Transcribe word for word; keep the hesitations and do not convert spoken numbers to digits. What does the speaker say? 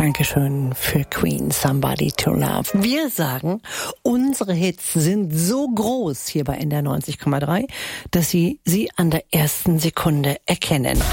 Dankeschön für Queen, Somebody to Love. Wir sagen, unsere Hits sind so groß hier bei N D R neunzig Komma drei, dass Sie sie an der ersten Sekunde erkennen.